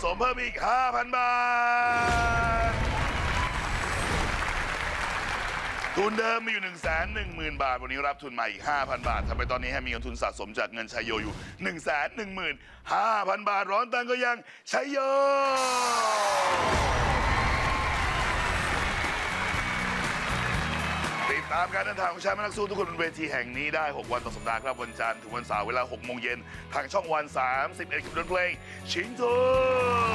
มเพิ่มอีก 5,000 บาททุนเดิมมีอยู่ 110,000 บาทวันนี้รับทุนใหม่อีก 5,000 บาททำไปตอนนี้ให้มีเงินทุนสะสมจากเงินชัยโยอยู่ 115,000 บาทร้อนตังก็ยังชัยโยติดตามการเดินทางของชายนักสู้ทุกคนบนเวทีแห่งนี้ได้6วันต่อสัปดาห์ครับวันจันทร์ถึงวันเสาร์เวลา 6 โมงเย็นทางช่องวัน 31 กับดนเพลงชิงทุน